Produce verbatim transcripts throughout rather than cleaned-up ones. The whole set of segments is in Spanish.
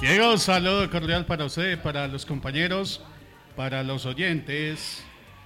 Diego, un saludo cordial para usted, para los compañeros, para los oyentes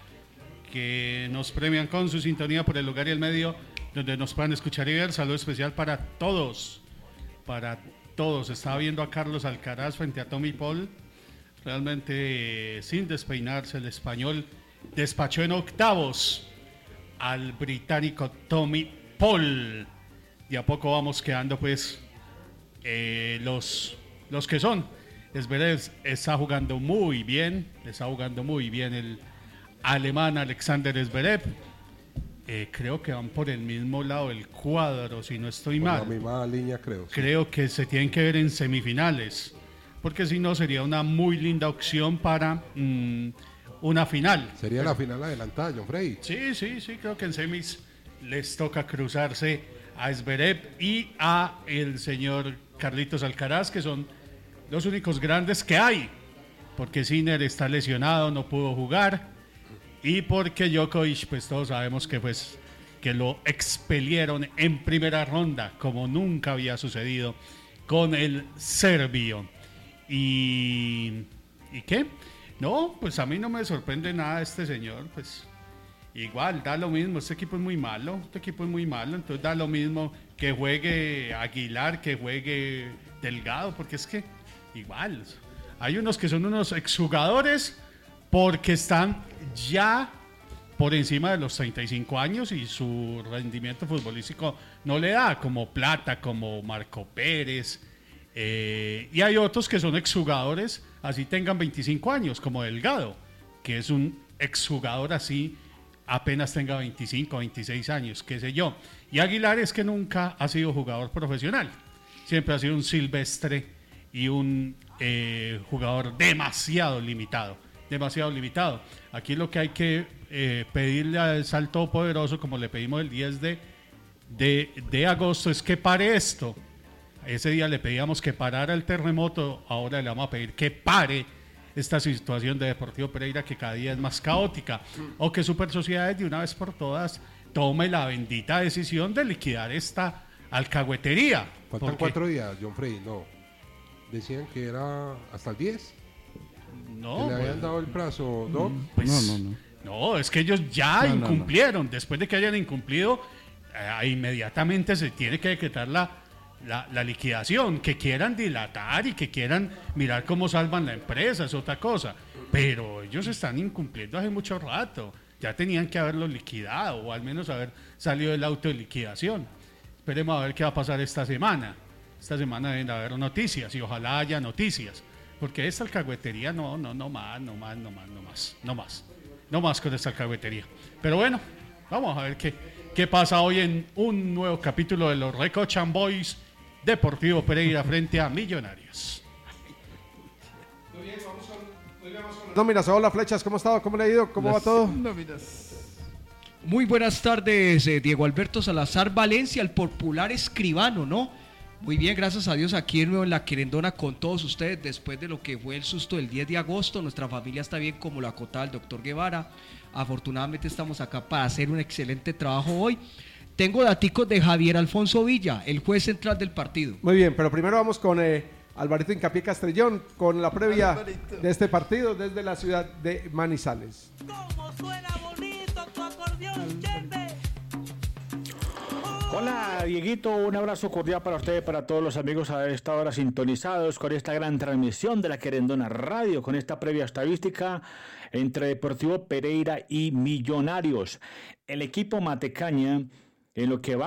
que nos premian con su sintonía por el lugar y el medio donde nos puedan escuchar y ver. Saludo especial para todos, para todos. Estaba viendo a Carlos Alcaraz frente a Tommy Paul. Realmente eh, sin despeinarse, el español despachó en octavos al británico Tommy Paul. De a poco vamos quedando pues eh, los, los que son. Zverev está jugando muy bien, está jugando muy bien el alemán Alexander Zverev. Eh, creo que van por el mismo lado del cuadro, si no estoy por mal. la misma línea, creo. Sí. Creo que se tienen que ver en semifinales, porque si no sería una muy linda opción para mmm, una final. Sería Pero, la final adelantada, John Frey. Sí, sí, sí, creo que en semis les toca cruzarse a Zverev y a el señor Carlitos Alcaraz, que son los únicos grandes que hay, porque Sinner está lesionado, no pudo jugar, y porque Djokovic, pues todos sabemos que pues que lo expelieron en primera ronda, como nunca había sucedido con el serbio. ¿Y, ¿y qué? No, pues a mí no me sorprende nada este señor, pues igual, da lo mismo, este equipo es muy malo, este equipo es muy malo, entonces da lo mismo que juegue Aguilar, que juegue Delgado, porque es que igual, hay unos que son unos exjugadores porque están ya por encima de los treinta y cinco años y su rendimiento futbolístico no le da, como Plata, como Marco Pérez, eh, y hay otros que son exjugadores, así tengan veinticinco años, como Delgado, que es un exjugador así, apenas tenga veinticinco, veintiséis años, qué sé yo. Y Aguilar es que nunca ha sido jugador profesional, siempre ha sido un silvestre y un eh, jugador demasiado limitado, demasiado limitado. Aquí lo que hay que eh, pedirle al Salto Poderoso, como le pedimos el diez de, de, de agosto, es que pare esto. Ese día le pedíamos que parara el terremoto, ahora le vamos a pedir que pare esta situación de Deportivo Pereira, que cada día es más caótica, o que Super Sociedades de una vez por todas tome la bendita decisión de liquidar esta alcahuetería. Faltan porque... cuatro días, John Frey, no. Decían que era hasta el diez. No, que le habían pues, dado el plazo, ¿no? Pues, no, no, no. No, es que ellos ya No, no, incumplieron. No. Después de que hayan incumplido, eh, inmediatamente se tiene que decretar la, la, la liquidación. Que quieran dilatar y que quieran mirar cómo salvan la empresa, es otra cosa. Pero ellos están incumpliendo hace mucho rato. Ya tenían que haberlo liquidado o al menos haber salido del auto de liquidación. Esperemos a ver qué va a pasar esta semana. Esta semana deben haber noticias y ojalá haya noticias. Porque esta alcahuetería no, no, no más, no más, no más, no más, no más. No más con esta alcahuetería. Pero bueno, vamos a ver qué, qué pasa hoy en un nuevo capítulo de los Recochan Boys, Deportivo Pereira frente a Millonarios. Muy bien, vamos con, muy bien, vamos con... Nóminas, hola Flechas, ¿cómo está? ¿Cómo le ha ido? ¿Cómo Las va todo? Nóminas. Muy buenas tardes, eh, Diego Alberto Salazar Valencia, el popular escribano, ¿no? Muy bien, gracias a Dios, aquí de nuevo en La Querendona con todos ustedes, después de lo que fue el susto del diez de agosto, nuestra familia está bien, como lo acotaba el doctor Guevara. Afortunadamente estamos acá para hacer un excelente trabajo hoy. Tengo daticos de Javier Alfonso Villa, el juez central del partido. Muy bien, pero primero vamos con eh, Alvarito Hincapié Castrellón, con la previa Alvarito. De este partido desde la ciudad de Manizales. ¿Cómo suena bonito tu acordeón, Chente? Hola Dieguito, un abrazo cordial para ustedes, para todos los amigos a esta hora sintonizados con esta gran transmisión de La Querendona Radio, con esta previa estadística entre Deportivo Pereira y Millonarios. El equipo Matecaña, en lo que va